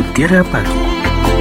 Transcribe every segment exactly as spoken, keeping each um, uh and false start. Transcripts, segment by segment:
Mutiara Pagi.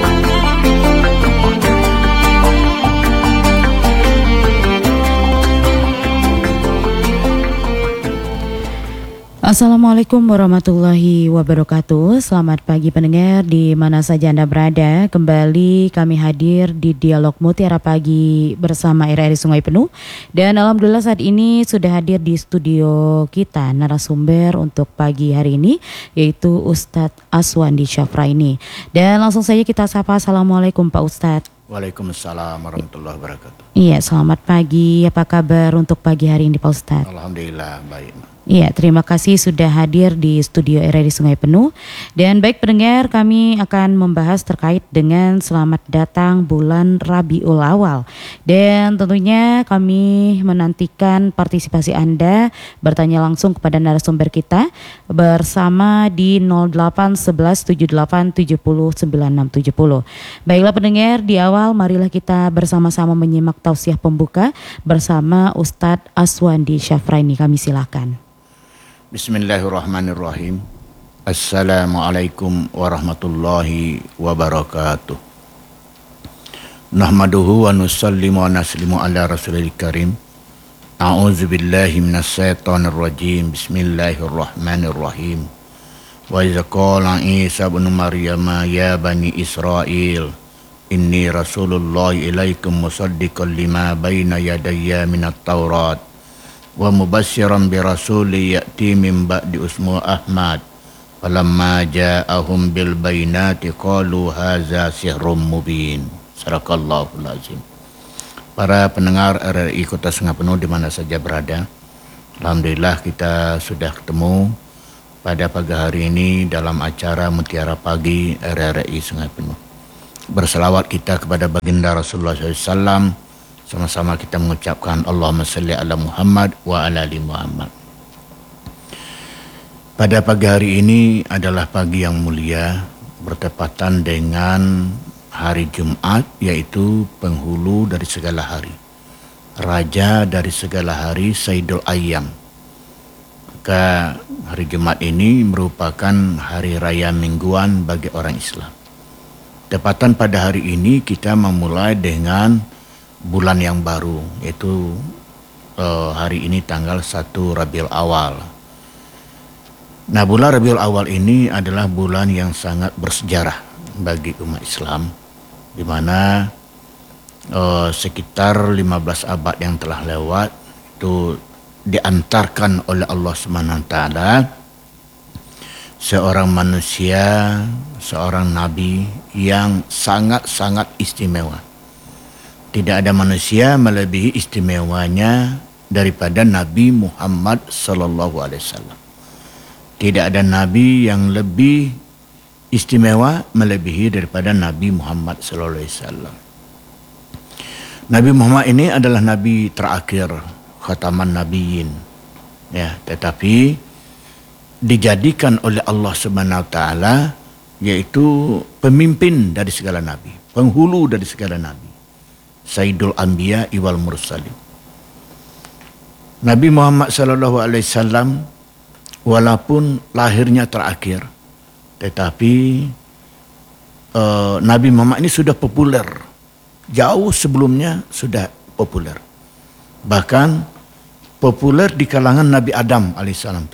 Assalamualaikum warahmatullahi wabarakatuh. Selamat pagi pendengar di mana saja Anda berada. Kembali kami hadir di Dialog Mutiara Pagi bersama R R I Sungai Penuh. Dan alhamdulillah saat ini sudah hadir di studio kita narasumber untuk pagi hari ini, yaitu Ustadz Aswandi Syafraini. Dan langsung saja kita sapa. Assalamualaikum Pak Ustadz. Waalaikumsalam warahmatullahi wabarakatuh. Iya, selamat pagi. Apa kabar untuk pagi hari ini Pak Ustadz? Alhamdulillah baik. Iya, terima kasih sudah hadir di studio R R I Sungai Penuh. Dan baik pendengar, kami akan membahas terkait dengan selamat datang bulan Rabiul Awal. Dan tentunya kami menantikan partisipasi Anda bertanya langsung kepada narasumber kita bersama di nol delapan satu satu tujuh delapan tujuh nol sembilan enam tujuh nol. Baiklah pendengar, di awal marilah kita bersama-sama menyimak tausiah pembuka bersama Ustadz Aswandi Syafraini. Kami silakan. Bismillahirrahmanirrahim. Assalamualaikum warahmatullahi wabarakatuh. Nahmaduhu wa nusallimu wa naslimu ala rasulil karim. A'udzu billahi minasy syaithanir rajim. Bismillahirrahmanirrahim. Wa idza qala Isa ibnu Maryam ya bani Israil inni rasulullah ilaikum musaddiqan lima baina yadayya minat taurat wa mubassyiran bi rasuli ya'ti min ba'di ismuhu Ahmad falamma ja'ahum bil bayyinati qalu hadza sihrun mubin. Sadaqallahul azim. Para pendengar R R I Kota Sungai Penuh di mana saja berada, alhamdulillah kita sudah ketemu pada pagi hari ini dalam acara Mutiara Pagi R R I Sungai Penuh. Berselawat kita kepada baginda Rasulullah shallallahu alaihi wasallam. Sama-sama kita mengucapkan Allahumma salli ala Muhammad wa ala ali Muhammad. Pada pagi hari ini adalah pagi yang mulia, bertepatan dengan hari Jumat, yaitu penghulu dari segala hari, raja dari segala hari, Sayyidul Ayyam. Maka hari Jumat ini merupakan hari raya mingguan bagi orang Islam. Tepatan pada hari ini kita memulai dengan bulan yang baru, yaitu uh, hari ini tanggal satu Rabiul Awal. Nah, bulan Rabiul Awal ini adalah bulan yang sangat bersejarah bagi umat Islam, di mana uh, sekitar lima belas abad yang telah lewat itu diantarkan oleh Allah Subhanahu wa taala seorang manusia, seorang nabi yang sangat-sangat istimewa. Tidak ada manusia melebihi istimewanya daripada Nabi Muhammad sallallahu alaihi wasallam. Tidak ada nabi yang lebih istimewa melebihi daripada Nabi Muhammad sallallahu alaihi wasallam. Nabi Muhammad ini adalah nabi terakhir, khataman nabiyyin. Ya, tetapi dijadikan oleh Allah Subhanahu wa taala yaitu pemimpin dari segala nabi, penghulu dari segala nabi. Sayyidul Anbiya wal Mursalin. Nabi Muhammad sallallahu alaihi wasallam walaupun lahirnya terakhir, tetapi uh, Nabi Muhammad ini sudah populer. Jauh sebelumnya sudah populer. Bahkan populer di kalangan Nabi Adam alaihissalam.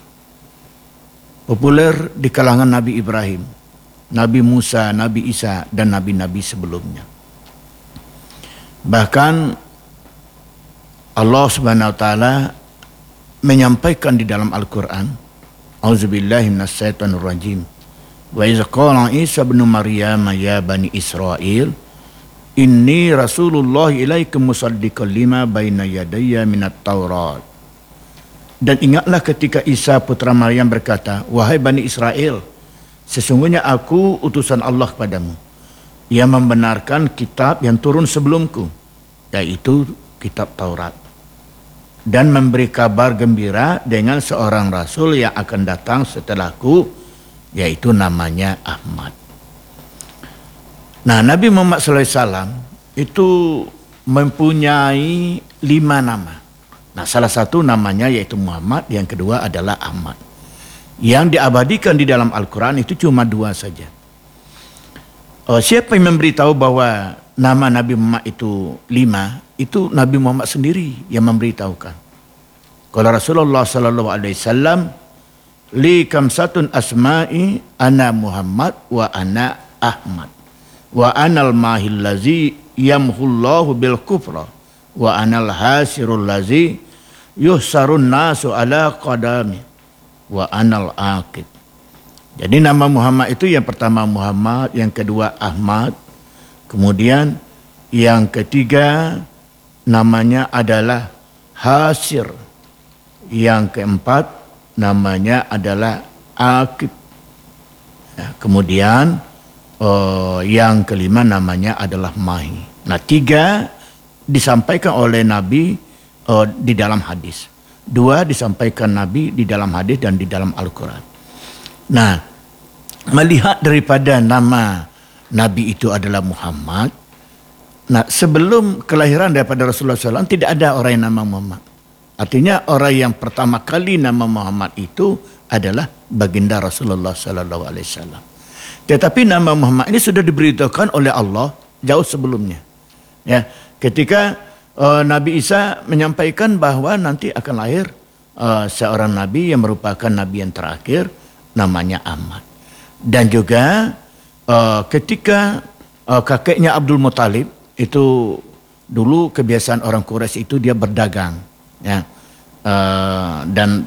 Populer di kalangan Nabi Ibrahim, Nabi Musa, Nabi Isa, dan nabi-nabi sebelumnya. Bahkan Allah Subhanahu wa taala menyampaikan di dalam Al-Qur'an, A'udzubillahi minasyaitonir rajim. Wa idza qala Isa ibnu Maryam ya bani Israil inni rasulullah ilaikum musaddiqan lima baina yadayya minat taurat. Dan ingatlah ketika Isa putra Maryam berkata, wahai Bani Israel, sesungguhnya aku utusan Allah kepadamu. Ia membenarkan kitab yang turun sebelumku, yaitu kitab Taurat. Dan memberi kabar gembira dengan seorang rasul yang akan datang setelahku, yaitu namanya Ahmad. Nah, Nabi Muhammad shallallahu alaihi wasallam itu mempunyai lima nama. Nah, salah satu namanya yaitu Muhammad, yang kedua adalah Ahmad. Yang diabadikan di dalam Al-Quran itu cuma dua saja. Oh, siapa yang memberitahu bahwa nama Nabi Muhammad itu lima? Itu Nabi Muhammad sendiri yang memberitahukan. Kalau Rasulullah sallallahu alaihi wasallam, li kamsatun asma'i ana Muhammad wa ana Ahmad wa anal mahil lazi yamhullahu bil kufra wa anal hasirul lazi yuhsarun nasu ala qadami wa anal aqib. Jadi nama Muhammad itu yang pertama Muhammad, yang kedua Ahmad, kemudian yang ketiga namanya adalah Hasir, yang keempat namanya adalah Aqib, ya, kemudian uh, yang kelima namanya adalah Mahi. Nah, tiga disampaikan oleh Nabi uh, di dalam hadis, dua disampaikan Nabi di dalam hadis dan di dalam Al-Quran. Nah, melihat daripada nama Nabi itu adalah Muhammad. Nah, sebelum kelahiran daripada Rasulullah shallallahu alaihi wasallam tidak ada orang yang nama Muhammad. Artinya orang yang pertama kali nama Muhammad itu adalah baginda Rasulullah shallallahu alaihi wasallam. Tetapi nama Muhammad ini sudah diberitahukan oleh Allah jauh sebelumnya. Ya, ketika uh, Nabi Isa menyampaikan bahwa nanti akan lahir uh, seorang Nabi yang merupakan Nabi yang terakhir, namanya Ahmad. Dan juga uh, ketika uh, kakeknya Abdul Muthalib itu dulu kebiasaan orang Quraisy itu dia berdagang, ya, uh, dan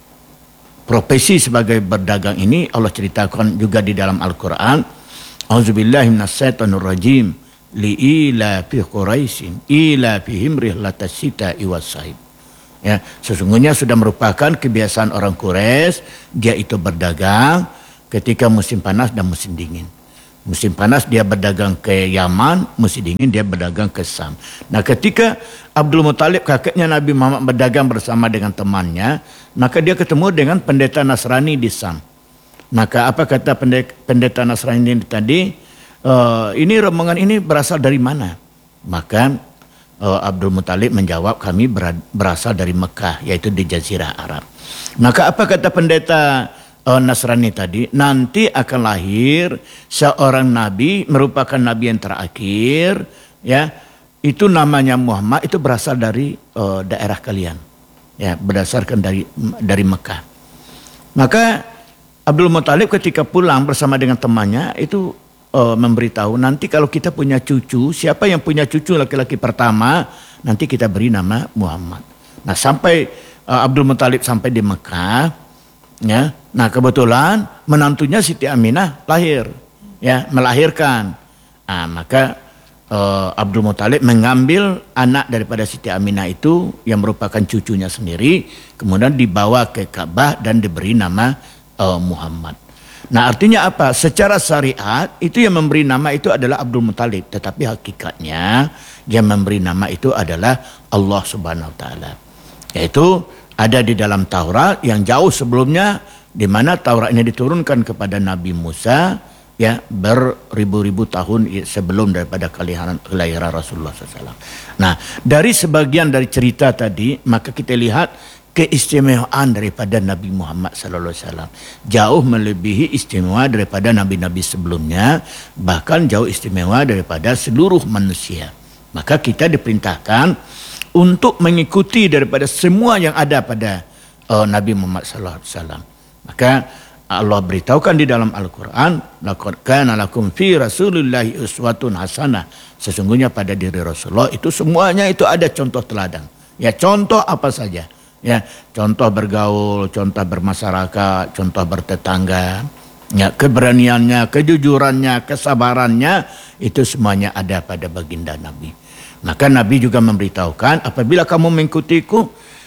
profesi sebagai berdagang ini Allah ceritakan juga di dalam Al-Quran. Auzubillahi minasyaitonir rajim. Li'ila fi Quraisyin ila fihim rihlatas sita'i was-saif. Ya, sesungguhnya sudah merupakan kebiasaan orang Quraisy, dia itu berdagang ketika musim panas dan musim dingin. Musim panas dia berdagang ke Yaman, musim dingin dia berdagang ke Sam. Nah, ketika Abdul Muthalib kakeknya Nabi Muhammad berdagang bersama dengan temannya, maka dia ketemu dengan pendeta Nasrani di Sam. Maka apa kata pendeta Nasrani ini tadi? Uh, ini rombongan ini berasal dari mana? Maka Uh, Abdul Muthalib menjawab, kami berasal dari Mekah, yaitu di Jazirah Arab. Maka apa kata pendeta uh, Nasrani tadi? Nanti akan lahir seorang nabi, merupakan nabi yang terakhir, ya, itu namanya Muhammad, itu berasal dari uh, daerah kalian, ya, berdasarkan dari dari Mekah. Maka Abdul Muthalib ketika pulang bersama dengan temannya itu Uh, memberitahu, nanti kalau kita punya cucu, siapa yang punya cucu laki-laki pertama, nanti kita beri nama Muhammad. Nah, sampai uh, Abdul Muthalib sampai di Mekah, ya. Nah, kebetulan menantunya Siti Aminah lahir, ya, melahirkan. Nah, maka uh, Abdul Muthalib mengambil anak daripada Siti Aminah itu yang merupakan cucunya sendiri, kemudian dibawa ke Ka'bah dan diberi nama uh, Muhammad. Nah, artinya apa? Secara syariat itu yang memberi nama itu adalah Abdul Muthalib, tetapi hakikatnya yang memberi nama itu adalah Allah Subhanahu wa taala. Yaitu ada di dalam Taurat yang jauh sebelumnya, di mana Taurat ini diturunkan kepada Nabi Musa, ya, beribu-ribu tahun sebelum daripada kelahiran, kelahiran Rasulullah shallallahu alaihi wasallam. Nah, dari sebagian dari cerita tadi, maka kita lihat keistimewaan daripada Nabi Muhammad sallallahu alaihi wasallam jauh melebihi istimewa daripada nabi-nabi sebelumnya, bahkan jauh istimewa daripada seluruh manusia. Maka kita diperintahkan untuk mengikuti daripada semua yang ada pada uh, Nabi Muhammad sallallahu alaihi wasallam. Maka Allah beritahukan di dalam Al-Quran, laqad kana lakum fi rasulillahi uswatun hasanah. Sesungguhnya pada diri Rasulullah itu semuanya itu ada contoh teladan. Ya, contoh apa saja. Ya, contoh bergaul, contoh bermasyarakat, contoh bertetangga, ya, keberaniannya, kejujurannya, kesabarannya, itu semuanya ada pada baginda Nabi. Maka Nabi juga memberitahukan, apabila kamu mengikutiku,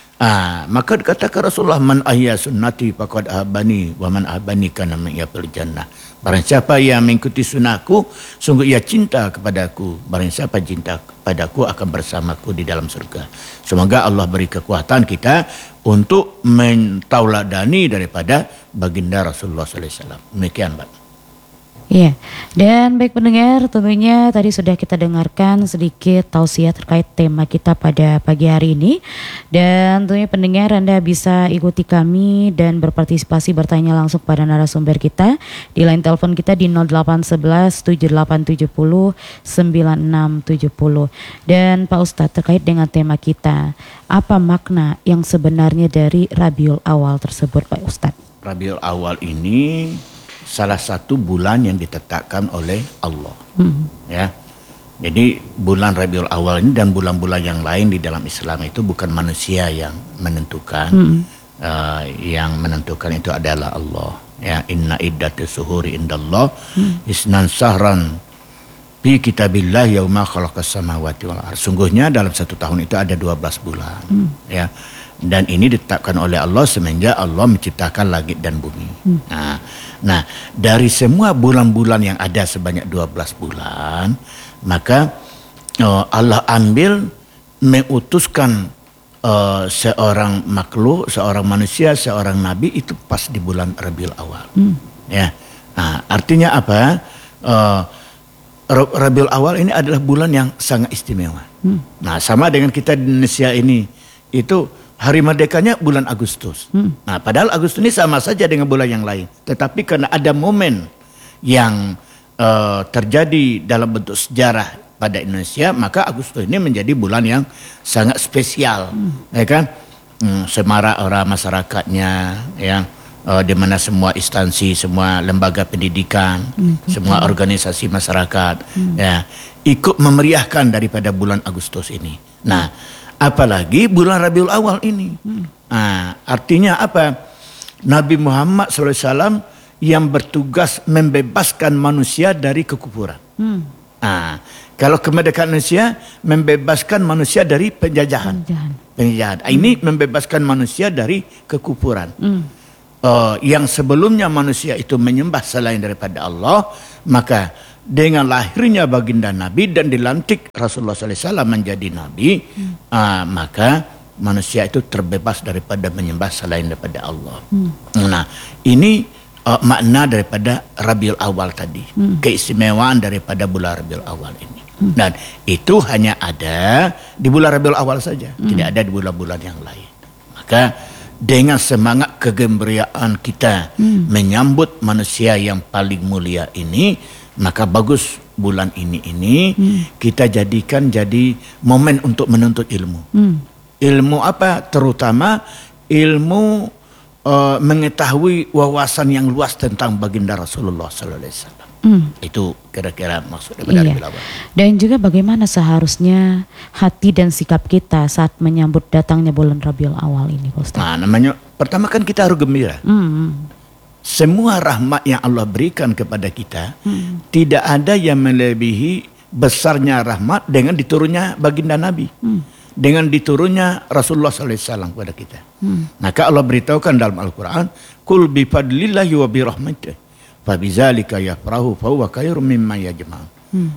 ah, maka katakan Rasulullah, man ahya sunnati faqad ahabani wa man ahabani kana min fil jannah. Barang siapa yang mengikuti sunnahku, sungguh ia cinta kepadaku. Barang siapa cinta kepadaku akan bersamaku di dalam surga. Semoga Allah beri kekuatan kita untuk mentauladani daripada baginda Rasulullah sallallahu alaihi wasallam. Demikian, Pak. Iya, dan baik pendengar, tentunya tadi sudah kita dengarkan sedikit tausiah terkait tema kita pada pagi hari ini. Dan tentunya pendengar, Anda bisa ikuti kami dan berpartisipasi bertanya langsung pada narasumber kita di line telepon kita di nol delapan satu satu tujuh delapan tujuh nol sembilan enam tujuh nol. Dan Pak Ustadz, terkait dengan tema kita, apa makna yang sebenarnya dari Rabiul Awal tersebut, Pak Ustadz? Rabiul Awal ini salah satu bulan yang ditetapkan oleh Allah. Hmm. Ya, jadi bulan Rabiul Awal ini dan bulan-bulan yang lain di dalam Islam itu bukan manusia yang menentukan. Hmm. Uh, yang menentukan itu adalah Allah. Ya, inna iddatus suhuri indallah hmm. isnan sahran fi kitabillah yauma khalaqas samawati wal ardh. Sungguhnya dalam satu tahun itu ada dua belas bulan. Hmm. Ya. Dan ini ditetapkan oleh Allah semenjak Allah menciptakan langit dan bumi. Hmm. Nah, nah, dari semua bulan-bulan yang ada sebanyak dua belas bulan, maka uh, Allah ambil mengutuskan uh, seorang makhluk, seorang manusia, seorang nabi itu pas di bulan Rabiul Awal. Hmm. Ya. Nah, artinya apa? Uh, Rabiul Awal ini adalah bulan yang sangat istimewa. Hmm. Nah, sama dengan kita di Indonesia ini, itu hari merdekanya bulan Agustus. Hmm. Nah, padahal Agustus ini sama saja dengan bulan yang lain. Tetapi karena ada momen yang uh, terjadi dalam bentuk sejarah pada Indonesia, maka Agustus ini menjadi bulan yang sangat spesial, hmm. ya kan? Hmm, semarak orang masyarakatnya, ya, uh, di mana semua instansi, semua lembaga pendidikan, hmm. semua organisasi masyarakat, hmm. ya, ikut memeriahkan daripada bulan Agustus ini. Nah, apalagi bulan Rabiul Awal ini. Hmm. Nah, artinya apa? Nabi Muhammad shallallahu alaihi wasallam yang bertugas membebaskan manusia dari kekufuran. Hmm. Nah, kalau kemerdekaan Indonesia membebaskan manusia dari penjajahan. Penjajahan. Penjajahan. Hmm. Ini membebaskan manusia dari kekufuran. Hmm. Uh, yang sebelumnya manusia itu menyembah selain daripada Allah, maka dengan lahirnya baginda Nabi dan dilantik Rasulullah shallallahu alaihi wasallam menjadi Nabi, hmm. uh, maka manusia itu terbebas daripada menyembah selain daripada Allah. Hmm. Nah, ini uh, makna daripada Rabiul Awal tadi, hmm. keistimewaan daripada bulan Rabiul Awal ini. Hmm. Dan itu hanya ada di bulan Rabiul Awal saja, hmm. tidak ada di bulan-bulan yang lain. Maka dengan semangat kegembiraan kita hmm. menyambut manusia yang paling mulia ini, maka bagus bulan ini ini hmm. kita jadikan jadi momen untuk menuntut ilmu. Hmm. Ilmu apa? Terutama ilmu uh, mengetahui wawasan yang luas tentang baginda Rasulullah Sallallahu Alaihi Wasallam. Hmm. Itu kira-kira maksud daripada iya. Rabiul Awal. Dan juga bagaimana seharusnya hati dan sikap kita saat menyambut datangnya bulan Rabiul Awal ini, Ustaz? Nah, namanya pertama kan kita harus gembira. Hmm. Semua rahmat yang Allah berikan kepada kita, hmm. tidak ada yang melebihi besarnya rahmat dengan diturunnya baginda Nabi, hmm. dengan diturunnya Rasulullah Sallallahu Alaihi Wasallam kepada kita. Hmm. Maka Allah beritahukan dalam Al-Quran, "Qul bi fadlillahi wa bi rahmatihi, fa bizalika yafrahu fa huwa khairum mimma yajma'un." Hmm.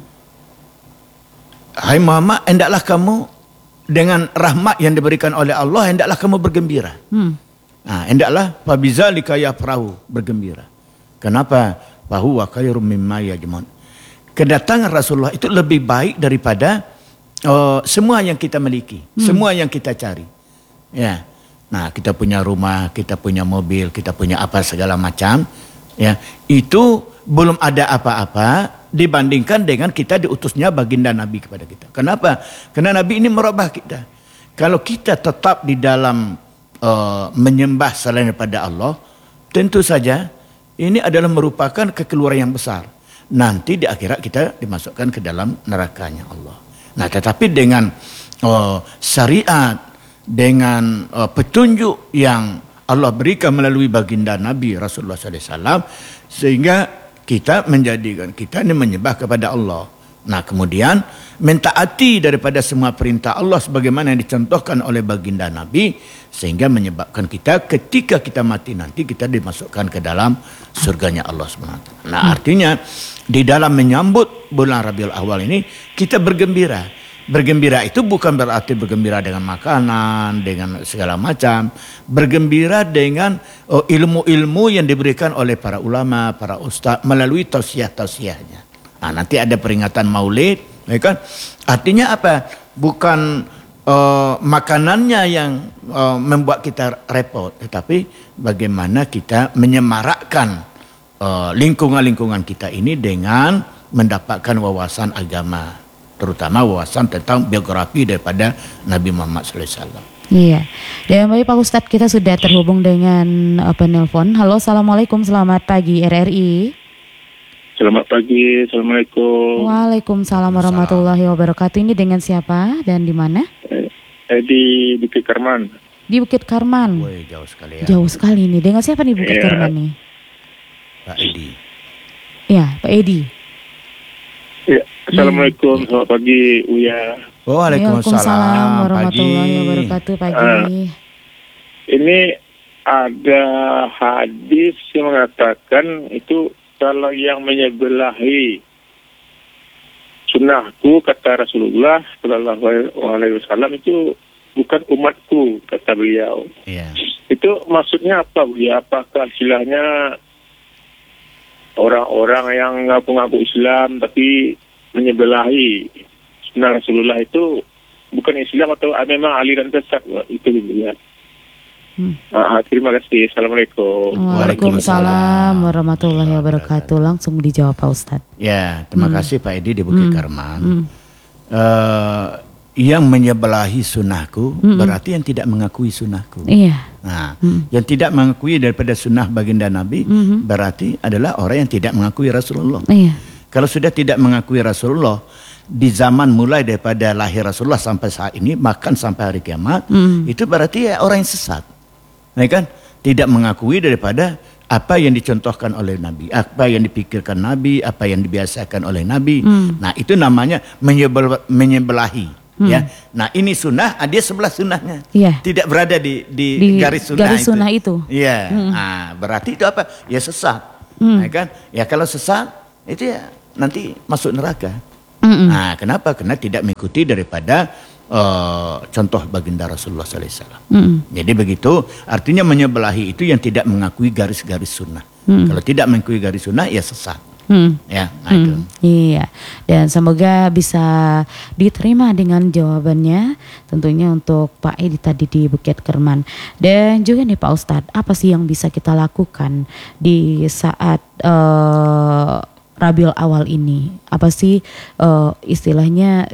Hai Muhammad, hendaklah kamu dengan rahmat yang diberikan oleh Allah, hendaklah kamu bergembira. Hmm. Nah, hendaklah fabizalika yafrahu, bergembira. Kenapa? Fahuwa khairum mimma yajma'un. Kedatangan Rasulullah itu lebih baik daripada uh, semua yang kita miliki, hmm. semua yang kita cari. Ya. Nah, kita punya rumah, kita punya mobil, kita punya apa segala macam, ya. Itu belum ada apa-apa dibandingkan dengan kita diutusnya baginda Nabi kepada kita. Kenapa? Karena Nabi ini merubah kita. Kalau kita tetap di dalam Uh, menyembah selain daripada Allah, tentu saja ini adalah merupakan kekeluaran yang besar. Nanti di akhirat kita dimasukkan ke dalam nerakanya Allah. Nah, tetapi dengan uh, syariat, dengan uh, petunjuk yang Allah berikan melalui baginda Nabi Rasulullah Sallallahu Alaihi Wasallam, sehingga kita menjadikan kita ini menyembah kepada Allah. Nah, kemudian mentaati daripada semua perintah Allah sebagaimana yang dicontohkan oleh baginda Nabi, sehingga menyebabkan kita ketika kita mati nanti kita dimasukkan ke dalam surganya Allah subhanahu wa taala. Nah, artinya di dalam menyambut bulan Rabiul Awal ini kita bergembira bergembira itu bukan berarti bergembira dengan makanan, dengan segala macam. Bergembira dengan oh, ilmu-ilmu yang diberikan oleh para ulama, para ustaz melalui tausiah-tausiahnya. Nah, nanti ada peringatan Maulid, ya kan? Artinya apa? Bukan uh, makanannya yang uh, membuat kita repot, tetapi bagaimana kita menyemarakkan uh, lingkungan-lingkungan kita ini dengan mendapatkan wawasan agama, terutama wawasan tentang biografi daripada Nabi Muhammad sallallahu alaihi wasallam. Iya. Dan baik Pak Ustadz, kita sudah terhubung dengan uh, penelpon. Halo, assalamualaikum, selamat pagi R R I. Selamat pagi, assalamualaikum. Waalaikumsalam warahmatullahi wabarakatuh. Ini dengan siapa dan di mana? Eh, eh, di Bukit Karman. Di Bukit Karman. Woy, jauh sekali ya. Jauh sekali nih. Dengan siapa nih Bukit Ya. Karman nih? Pak Edi. Ya, Pak Edi. Ya, assalamualaikum, selamat pagi, Uya. Waalaikumsalam warahmatullahi pagi. wabarakatuh pagi. Uh, Ini ada hadis yang mengatakan itu kalau yang menyebelahi sunnahku, kata Rasulullah Sallallahu Alaihi Wasallam, itu bukan umatku, kata beliau. Iya. Itu maksudnya apa, Bu? Ya, apakah istilahnya orang-orang yang ngaku-ngaku Islam tapi menyebelahi sunnah Rasulullah itu bukan Islam atau memang aliran sesat? Itu Bu, ya. Hmm. Ah, terima kasih. Assalamualaikum. Waalaikumsalam warahmatullahi wabarakatuh. Langsung dijawab Pak Ustadz. Ya, terima Hmm. kasih Pak Edi di Bukit Hmm. Karman. Hmm. Uh, yang menyebelahi sunnahku Hmm. berarti yang tidak mengakui sunnahku. Iya. Nah, Hmm. yang tidak mengakui daripada sunnah baginda Nabi Hmm. berarti adalah orang yang tidak mengakui Rasulullah. Iya. Kalau sudah tidak mengakui Rasulullah di zaman mulai daripada lahir Rasulullah sampai saat ini, bahkan sampai hari kiamat, Hmm. itu berarti ya orang yang sesat. Ya kan? Tidak mengakui daripada apa yang dicontohkan oleh Nabi, apa yang dipikirkan Nabi, apa yang dibiasakan oleh Nabi. Hmm. Nah, itu namanya menyebel, menyebelahi. Hmm. Ya. Nah, ini sunnah, dia sebelah sunnahnya. Iya. Tidak berada di, di, Di garis sunnah garis itu. sunnah itu. Iya. Hmm. Nah, berarti itu apa? Ya sesat. Hmm. Ya kan? Ya kalau sesat itu ya nanti masuk neraka. Mm-mm. Nah, kenapa? Karena tidak mengikuti daripada uh, contoh baginda Rasulullah sallallahu alaihi wasallam. Mm-mm. Jadi begitu, artinya menyebelahi itu yang tidak mengakui garis-garis sunnah. Mm. Kalau tidak mengakui garis sunnah, ya sesat. Hmm. Ya, nah itu. Hmm, iya, dan semoga bisa diterima dengan jawabannya tentunya untuk Pak Edi tadi di Bukit Kerman. Dan juga nih Pak Ustadz, apa sih yang bisa kita lakukan di saat uh, Rabiul Awal ini? Apa sih uh, istilahnya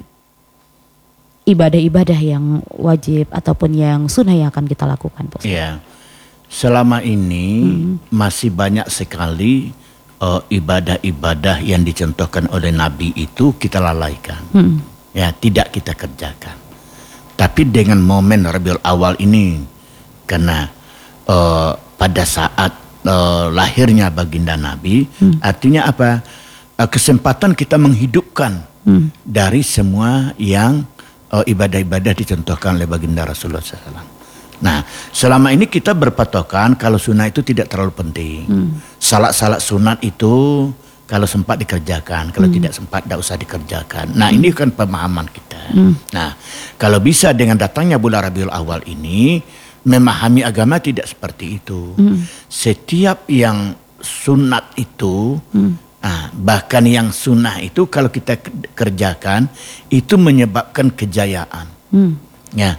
ibadah-ibadah yang wajib ataupun yang sunnah yang akan kita lakukan, Pak Ustadz? Iya. Selama ini Hmm. masih banyak sekali uh, ibadah-ibadah yang dicontohkan oleh Nabi itu kita lalaikan. Hmm. Ya, tidak kita kerjakan. Tapi dengan momen Rabiul Awal ini, karena uh, pada saat uh, lahirnya baginda Nabi, hmm. artinya apa? Uh, kesempatan kita menghidupkan hmm. dari semua yang uh, ibadah-ibadah dicontohkan oleh baginda Rasulullah shallallahu alaihi wasallam. Nah, selama ini kita berpatokan kalau sunnah itu tidak terlalu penting. Hmm. Salat-salat sunat itu kalau sempat dikerjakan, kalau hmm. tidak sempat tidak usah dikerjakan. Nah, hmm. ini kan pemahaman kita. Hmm. Nah, kalau bisa dengan datangnya bulan Rabiul Awal ini, memahami agama tidak seperti itu. Hmm. Setiap yang sunat itu, hmm. nah, bahkan yang sunnah itu kalau kita kerjakan, itu menyebabkan kejayaan. Hmm. Ya.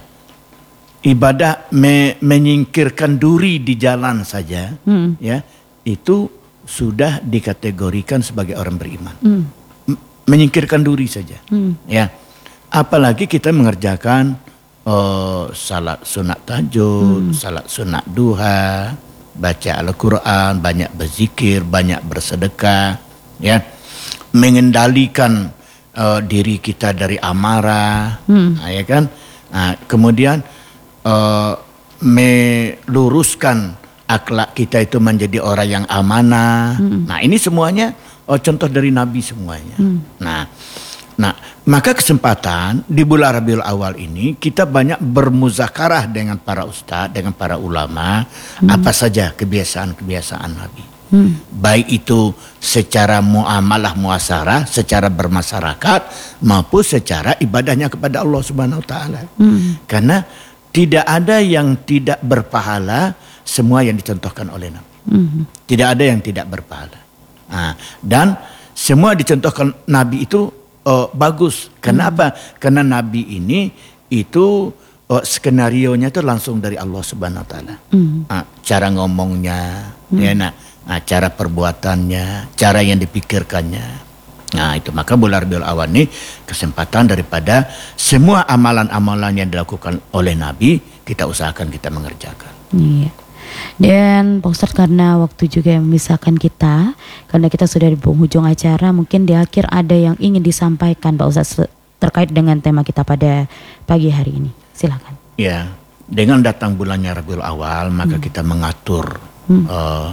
Ibadah me, menyingkirkan duri di jalan saja, hmm. ya, itu sudah dikategorikan sebagai orang beriman. Hmm. Menyingkirkan duri saja, hmm. ya. Apalagi kita mengerjakan uh, salat sunat tahajud, hmm. salat sunat duha, baca Al-Quran, banyak berzikir, banyak bersedekah, ya, mengendalikan uh, diri kita dari amarah, hmm. nah, ya kan. Nah, kemudian Uh, meluruskan akhlak kita itu menjadi orang yang amanah. Hmm. Nah, ini semuanya uh, contoh dari Nabi semuanya. Hmm. Nah, nah, maka kesempatan di bulan Rabiul Awal ini kita banyak bermuzakarah dengan para ustadz, dengan para ulama, hmm. apa saja kebiasaan-kebiasaan Nabi. Hmm. Baik itu secara muamalah muasyarah, secara bermasyarakat maupun secara ibadahnya kepada Allah Subhanahu wa taala. Hmm. Karena tidak ada yang tidak berpahala semua yang dicontohkan oleh Nabi. Hmm. Tidak ada yang tidak berpahala. Nah, dan semua dicontohkan Nabi itu uh, bagus. Kenapa? Hmm. Karena Nabi ini itu uh, skenarionya itu langsung dari Allah Subhanahu wa taala. Hmm. Nah, cara ngomongnya, hmm. ya nah. Nah, cara perbuatannya, cara yang dipikirkannya. Nah, itu maka bulan Rabiul Awal ini kesempatan daripada semua amalan-amalan yang dilakukan oleh Nabi, kita usahakan kita mengerjakan. Iya. Dan Pak Ustadz, karena waktu juga yang memisahkan kita, karena kita sudah di penghujung acara, mungkin di akhir ada yang ingin disampaikan Pak Ustadz terkait dengan tema kita pada pagi hari ini. Silakan. Ya, dengan datang bulannya Rabiul Awal, maka hmm. kita mengatur hmm. uh,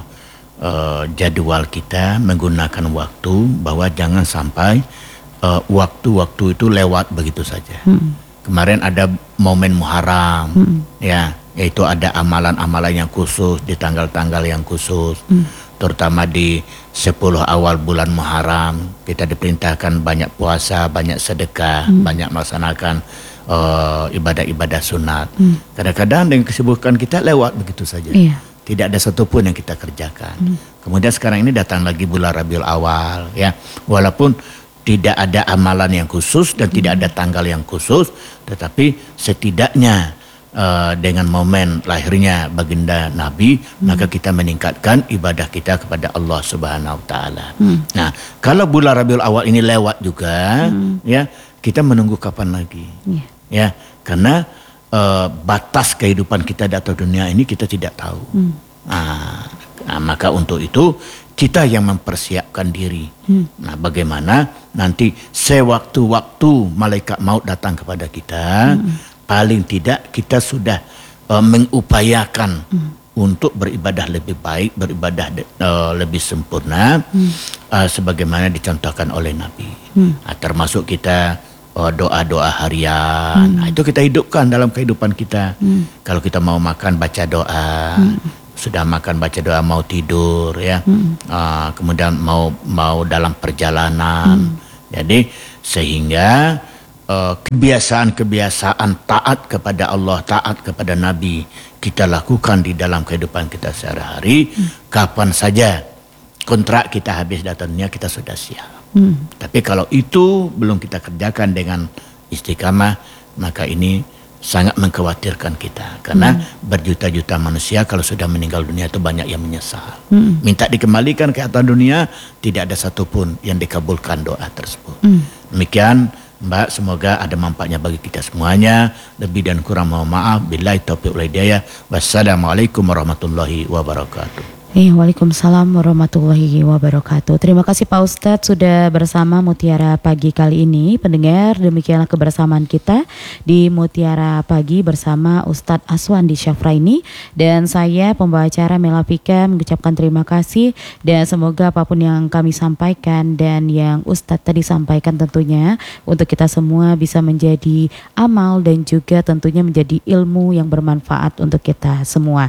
Uh, jadwal kita, menggunakan waktu, bahwa jangan sampai uh, waktu-waktu itu lewat begitu saja. Hmm. Kemarin ada momen Muharram, hmm. ya, yaitu ada amalan-amalan yang khusus di tanggal-tanggal yang khusus, hmm. terutama di sepuluh awal bulan Muharram kita diperintahkan banyak puasa, banyak sedekah, hmm. banyak melaksanakan uh, ibadah-ibadah sunat. Hmm. Kadang-kadang dengan kesibukan kita lewat begitu saja. Yeah. Tidak ada satupun yang kita kerjakan. Hmm. Kemudian sekarang ini datang lagi bulan Rabiul Awal, ya. Walaupun tidak ada amalan yang khusus dan hmm. tidak ada tanggal yang khusus, tetapi setidaknya uh, dengan momen lahirnya baginda Nabi, hmm. maka kita meningkatkan ibadah kita kepada Allah Subhanahu wa taala. Hmm. Nah, kalau bulan Rabiul Awal ini lewat juga, hmm. ya, kita menunggu kapan lagi? Yeah. Ya, karena Uh, batas kehidupan kita di atas dunia ini kita tidak tahu. Hmm. Nah, nah, maka untuk itu kita yang mempersiapkan diri. Hmm. Nah, bagaimana nanti sewaktu-waktu malaikat maut datang kepada kita, hmm. paling tidak kita sudah uh, mengupayakan hmm. untuk beribadah lebih baik, beribadah de, uh, lebih sempurna, hmm. uh, sebagaimana dicontohkan oleh Nabi. Hmm. Nah, termasuk kita Oh, doa-doa harian, hmm. nah, itu kita hidupkan dalam kehidupan kita. Hmm. Kalau kita mau makan baca doa, hmm. sudah makan baca doa, mau tidur, ya, hmm. uh, kemudian mau mau dalam perjalanan. Hmm. Jadi sehingga uh, kebiasaan-kebiasaan taat kepada Allah, taat kepada Nabi kita lakukan di dalam kehidupan kita sehari-hari. Hmm. Kapan saja kontrak kita habis datangnya kita sudah siap. Hmm. Tapi kalau itu belum kita kerjakan dengan istiqamah, maka ini sangat mengkhawatirkan kita. Karena hmm. berjuta-juta manusia kalau sudah meninggal dunia itu banyak yang menyesal. Hmm. Minta dikembalikan ke atas dunia, tidak ada satupun yang dikabulkan doa tersebut. Hmm. Demikian Mbak, semoga ada manfaatnya bagi kita semuanya. Lebih dan kurang mohon maaf. Billahi taufiq wal hidayah. Wassalamualaikum warahmatullahi wabarakatuh. Eh, Waalaikumsalam warahmatullahi wabarakatuh. Terima kasih Pak Ustadz sudah bersama Mutiara Pagi kali ini. Pendengar, demikianlah kebersamaan kita di Mutiara Pagi bersama Ustadz Aswandi Syafraini. Dan saya pembawa acara Melafika mengucapkan terima kasih. Dan semoga apapun yang kami sampaikan dan yang Ustadz tadi sampaikan tentunya untuk kita semua bisa menjadi amal dan juga tentunya menjadi ilmu yang bermanfaat untuk kita semua.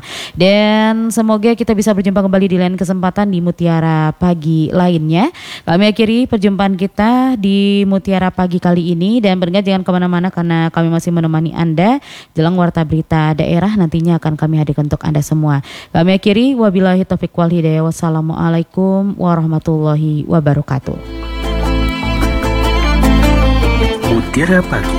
Dan semoga kita bisa berjumpa kembali di lain kesempatan di Mutiara Pagi lainnya. Kami akhiri perjumpaan kita di Mutiara Pagi kali ini. Dan beringat jangan kemana-mana karena kami masih menemani Anda jelang warta berita daerah nantinya akan kami hadirkan untuk Anda semua. Kami akhiri wabillahi taufiq wal hidayah. Wassalamualaikum warahmatullahi wabarakatuh. Mutiara Pagi